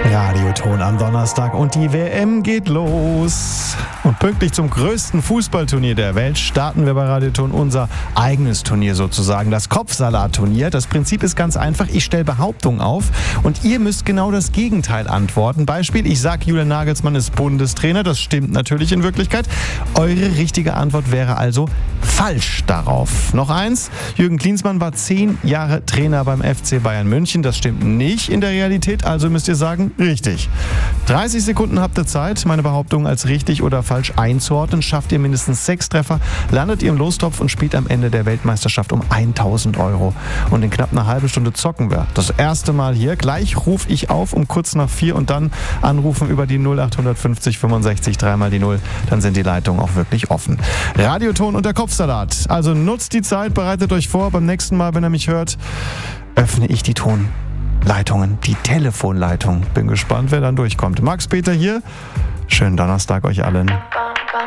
Radioton am Donnerstag und die WM geht los. Und pünktlich zum größten Fußballturnier der Welt starten wir bei Radioton unser eigenes Turnier sozusagen, das Kopfsalat-Turnier. Das Prinzip ist ganz einfach, ich stelle Behauptungen auf und ihr müsst genau das Gegenteil antworten. Beispiel, ich sage, Julian Nagelsmann ist Bundestrainer, das stimmt natürlich in Wirklichkeit. Eure richtige Antwort wäre also falsch darauf. Noch eins, Jürgen Klinsmann war 10 Jahre Trainer beim FC Bayern München, das stimmt nicht in der Realität, also müsst ihr sagen, richtig. 30 Sekunden habt ihr Zeit, meine Behauptung als richtig oder falsch einzuordnen. Schafft ihr mindestens 6 Treffer, landet ihr im Lostopf und spielt am Ende der Weltmeisterschaft um 1.000 €. Und in knapp einer halben Stunde zocken wir. Das erste Mal hier. Gleich rufe ich auf um kurz nach 4 und dann anrufen über die 0850 65 3 mal die 0. Dann sind die Leitungen auch wirklich offen. Radioton und der Kopfsalat. Also nutzt die Zeit, bereitet euch vor. Beim nächsten Mal, wenn ihr mich hört, öffne ich die Tonleitungen, die Telefonleitung. Bin gespannt, wer dann durchkommt. Max Peter hier. Schönen Donnerstag euch allen.